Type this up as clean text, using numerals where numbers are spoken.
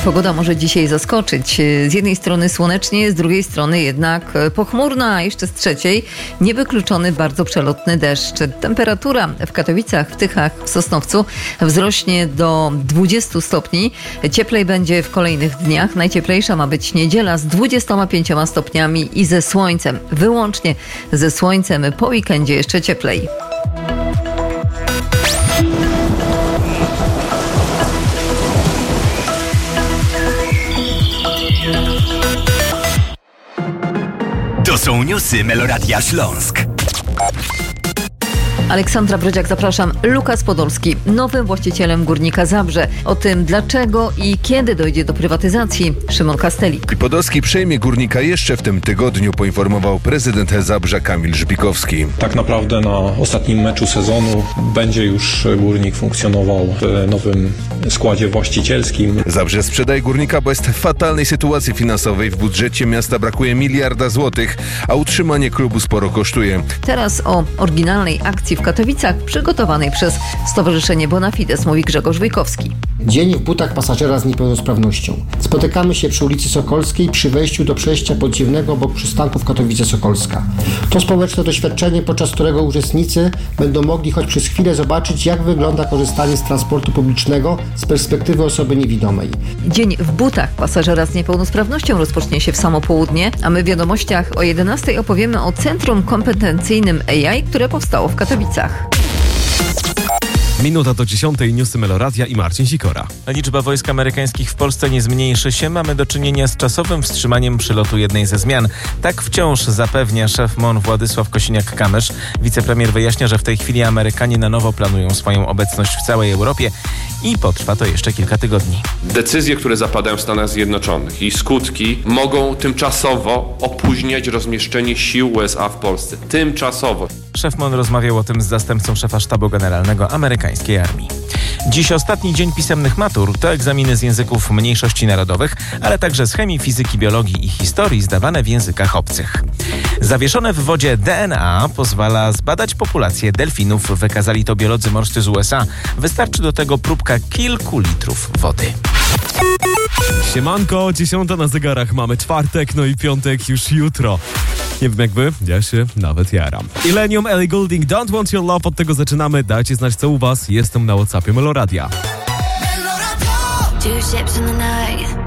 Pogoda może dzisiaj zaskoczyć. Z jednej strony słonecznie, z drugiej strony jednak pochmurno, a jeszcze z trzeciej niewykluczony bardzo przelotny deszcz. Temperatura w Katowicach, w Tychach, w Sosnowcu wzrośnie do 20 stopni. Cieplej będzie w kolejnych dniach. Najcieplejsza ma być niedziela z 25 stopniami i ze słońcem. Wyłącznie ze słońcem. Po weekendzie jeszcze cieplej. To są newsy Meloradia Śląsk. Aleksandra Brodziak, zapraszam. Lukas Podolski, nowym właścicielem Górnika Zabrze. O tym dlaczego i kiedy dojdzie do prywatyzacji, Szymon Kastelik. Podolski przejmie Górnika jeszcze w tym tygodniu, poinformował prezydent Zabrza Kamil Żbikowski. Tak naprawdę na ostatnim meczu sezonu będzie już Górnik funkcjonował w nowym składzie właścicielskim. Zabrze sprzedaje Górnika, bo jest w fatalnej sytuacji finansowej. W budżecie miasta brakuje 1 miliarda złotych, a utrzymanie klubu sporo kosztuje. Teraz o oryginalnej akcji w Katowicach przygotowanej przez Stowarzyszenie Bonafides, mówi Grzegorz Wojkowski. Dzień w butach pasażera z niepełnosprawnością. Spotykamy się przy ulicy Sokolskiej przy wejściu do przejścia podziemnego obok przystanków Katowice-Sokolska. To społeczne doświadczenie, podczas którego uczestnicy będą mogli choć przez chwilę zobaczyć, jak wygląda korzystanie z transportu publicznego z perspektywy osoby niewidomej. Dzień w butach pasażera z niepełnosprawnością rozpocznie się w samo południe, a my w wiadomościach o 11 opowiemy o Centrum Kompetencyjnym AI, które powstało w Katowicach. Minuta do 10. Newsy Meloradia i Marcin Sikora. Liczba wojsk amerykańskich w Polsce nie zmniejszy się. Mamy do czynienia z czasowym wstrzymaniem przylotu jednej ze zmian. Tak wciąż zapewnia szef MON Władysław Kosiniak-Kamysz. Wicepremier wyjaśnia, że w tej chwili Amerykanie na nowo planują swoją obecność w całej Europie i potrwa to jeszcze kilka tygodni. Decyzje, które zapadają w Stanach Zjednoczonych i skutki mogą tymczasowo opóźniać rozmieszczenie sił USA w Polsce. Tymczasowo. Szef MON rozmawiał o tym z zastępcą szefa sztabu generalnego amerykańskiej armii. Dziś ostatni dzień pisemnych matur. To egzaminy z języków mniejszości narodowych, ale także z chemii, fizyki, biologii i historii zdawane w językach obcych. Zawieszone w wodzie DNA pozwala zbadać populację delfinów. Wykazali to biolodzy morscy z USA. Wystarczy do tego próbka kilku litrów wody. Siemanko, 10 na zegarach. Mamy czwartek, no i piątek już jutro. Nie wiem jak wy, ja się nawet jaram. Illenium, Ellie Goulding, Don't Want Your Love. Od tego zaczynamy. Dajcie znać co u was. Jestem na WhatsAppie Meloradia. Two ships in the night.